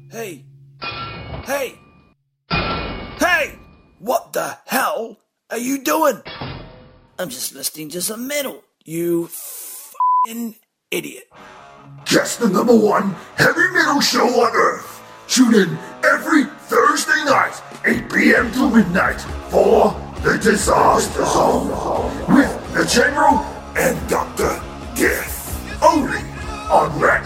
Hey! Hey! Hey! What the hell are you doing? I'm just listening to some metal, you f***ing idiot. Just the #1 heavy metal show on Earth. Tune in every Thursday night, 8 p.m. to midnight, for The Disaster Zone with the General and Dr. Death. Only on Rat